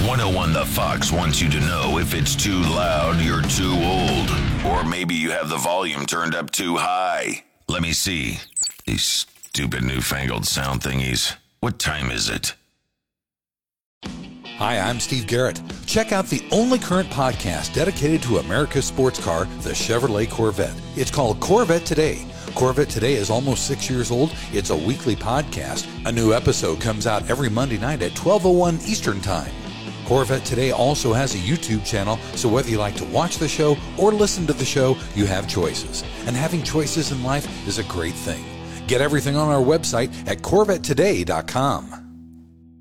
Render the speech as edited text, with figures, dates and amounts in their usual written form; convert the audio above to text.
101 The Fox wants you to know if it's too loud, you're too old. Or maybe you have the volume turned up too high. Let me see. These stupid newfangled sound thingies. What time is it? Hi, I'm Steve Garrett. Check out the only current podcast dedicated to America's sports car, the Chevrolet Corvette. It's called Corvette Today. Corvette Today is almost 6 years old. It's a weekly podcast. A new episode comes out every Monday night at 12:01 Eastern Time. Corvette Today also has a YouTube channel, so whether you like to watch the show or listen to the show, you have choices. And having choices in life is a great thing. Get everything on our website at CorvetteToday.com.